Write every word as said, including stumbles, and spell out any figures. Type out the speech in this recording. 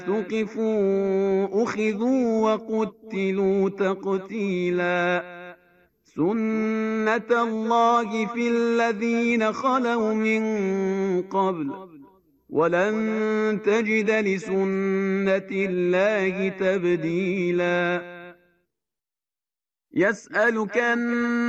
ثقفوا أخذوا وقتلوا تقتيلا سنة الله في الذين خلوا من قبل ولن تجد لسنة الله تبديلا يسألك